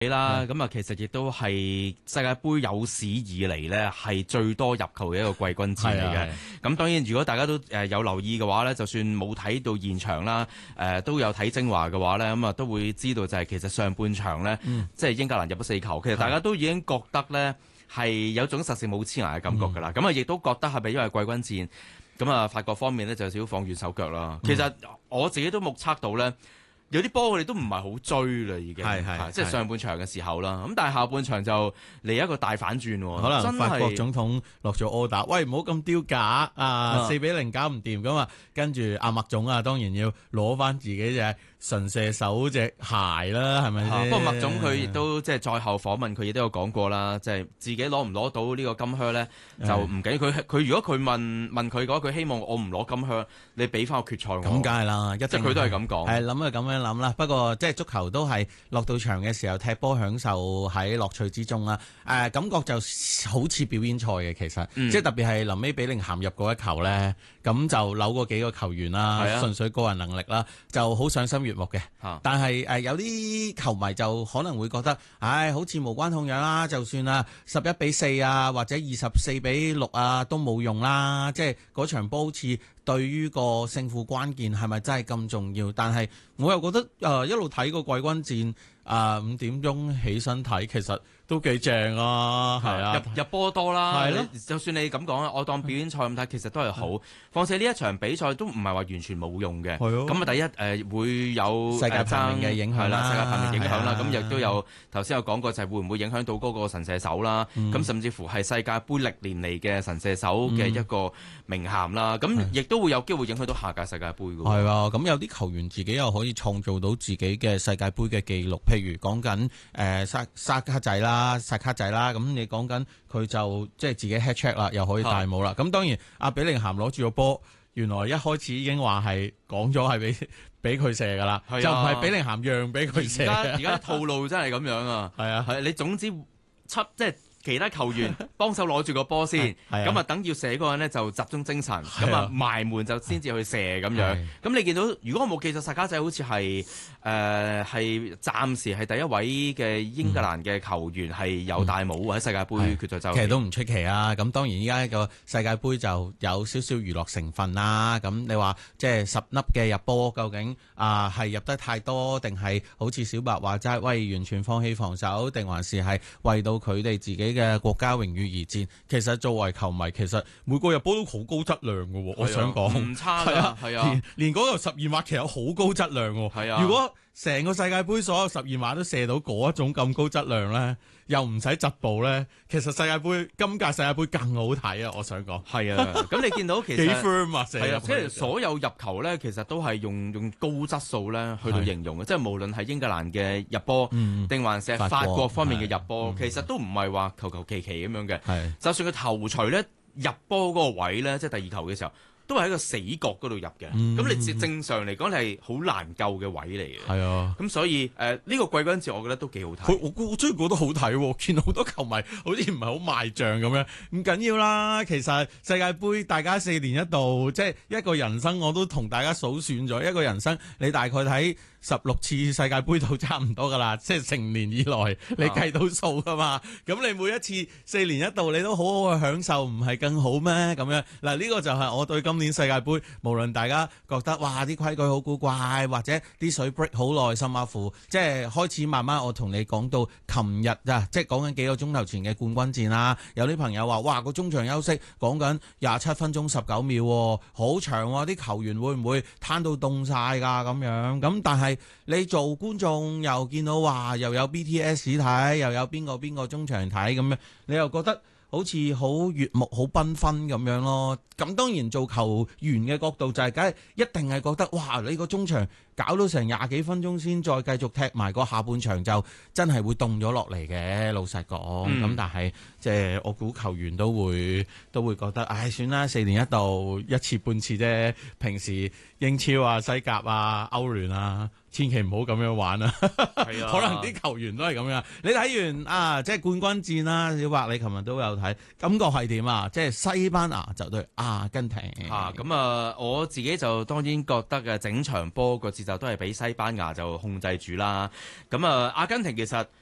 啦，咁啊，其實亦都係世界盃有史以嚟呢係最多入球嘅一個季軍戰嚟嘅。咁當然，如果大家都有留意嘅話呢，就算冇睇到現場啦，都有睇精華嘅話呢，咁啊都會知道就係其實上半場呢，即係英格蘭入咗4球，其實大家都已經覺得呢係有種實勝冇黐牙嘅感覺㗎啦。咁啊，亦都覺得係咪因為季軍戰咁啊，法國方面呢就有少少放軟手腳啦。其實我自己都目測到呢。有啲波我哋都唔係好追啦，已經即係上半場嘅時候啦。咁但係下半場就嚟一個大反轉喎。 可能法國總統落咗 order，喂，唔好咁丟架啊，4-0搞唔掂咁啊。跟住阿麥總啊，當然要攞翻自己隻神射手隻鞋啦，係咪先？ 不過麥總佢亦都即係賽後訪問，佢亦都有講過啦，即係自己攞唔攞到呢個金靴咧就唔緊要。佢如果佢問佢嘅話，佢希望我唔攞金靴，你俾翻個決賽我。 咁梗係啦，即係佢都係咁講。 係諗就咁樣諗啦。不過即係足球都係落到場嘅時候踢波，享受喺樂趣之中啦。感覺就好似表演賽嘅其實，即係特別係臨尾比寧咸入嗰一球咧，咁就扭過幾個球員啦，純粹個人能力啦，就好賞心悅目嘅。但係有啲球迷就可能會覺得，好似無關痛癢啦，就算啊11-4啊，或者24-6啊都冇用啦。即係嗰場波好似對於個勝負關鍵係咪真係咁重要？但係我又覺得一路睇個季軍戰5點鐘起身睇，其實都幾正啊，係啊， 入波多啦， 係咯。 就算你咁講啦，我當表演賽咁睇，其實都係好。況且呢一場比賽都唔係話完全冇用嘅。咁啊，第一會有世界排名嘅影響啦， 世界排名影響啦。咁亦都有頭先有講過，就係會唔會影響到嗰個神射手啦？咁甚至乎係世界盃歷年嚟嘅神射手嘅一個名銜啦。咁亦都會有機會影響到下屆世界盃㗎。 係啊，咁有啲球員自己又可以創造到自己嘅世界盃嘅記錄，譬如講緊沙卡仔啦，咁你講緊佢就即係自己 head check 啦，又可以戴帽啦。咁當然阿比寧咸攞住個波，原來一開始已經話係講咗係俾佢射噶啦，就唔係比寧咸讓俾佢射。 而家套路真係咁樣啊！係你總之即係其他球員幫手攞住個波先，咁啊等要射嗰個人呢就集中精神，咁啊埋門就先至去射咁樣。咁你見到，如果我冇記錯，薩卡仔好似係暫時係第一位嘅英格蘭嘅球員係有戴帽喺世界盃決賽周。 其實都唔出奇啊！咁當然依家個世界盃就有少少娛樂成分啦。咁你話即係10粒嘅入波，究竟係入得太多，定係好似小白話齋，喂完全放棄防守，定還是係為到佢哋自己嘅國家榮譽而戰？其實作為球迷，其實每個入波都好高質量嘅喎。我想講唔差㗎，係啊， 連嗰個12碼其實好高質量喎。係啊，如果成個世界盃所有12碼都射到嗰一種咁高質量咧，又唔使疾步咧，其實今屆世界盃更好睇啊！我想講係啊，咁你見到其實幾 firm 啊， 係啊，即係所有入球咧，其實都係用高質素咧去到形容嘅，即係無論係英格蘭嘅入波，定還是法國方面嘅入波，其實都唔係話求求其其咁樣嘅。就算佢頭槌咧入波嗰個位咧，即係第二球嘅時候，都係喺個死角嗰度入嘅。咁你正常嚟講，你係好難救嘅位嚟嘅。係啊，咁所以呢個季軍戰，我覺得都幾好睇。 我真係覺得好睇喎，見到好多球迷好似唔係好賣賬咁樣。唔緊要啦，其實世界盃大家4年一度，即係一個人生，我都同大家數算咗一個人生，你大概睇16次世界盃都差唔多噶啦，即係成年以來你計到數噶嘛。咁你每一次4年一度，你都好好去享受，唔係更好咩？咁樣嗱，呢個就係我對今年世界盃，無論大家覺得哇啲規矩好古怪，或者啲水 break 好耐，甚至乎即係開始慢慢我同你講到琴日啊，即係講緊幾個鐘頭前嘅冠軍戰啦。有啲朋友話哇個中場休息講緊27分鐘19秒，好長喎，啲球員會唔會攤到凍晒㗎咁樣？咁但係你做觀眾又見到話又有 BTS 睇，又有邊個中場睇咁樣，你又覺得好似好悅目、好繽紛咁樣咯。咁當然做球員嘅角度就係梗係一定係覺得哇！你個中場搞到成20幾分鐘先再繼續踢埋個下半場，就真係會凍咗落嚟嘅。老實講，咁但係即係我估球員都會覺得，唉，算啦，4年一度一次半次啫。平時英超啊、西甲啊、歐聯啊，千祈唔好咁樣玩啊！係啊，可能啲球員都係咁樣。你睇完即係冠軍戰啦，小白你琴日都有睇，感覺係點啊？即係西班牙就對阿根廷咁我自己就當然覺得整場波個節奏都係俾西班牙就控制住啦。咁阿根廷其實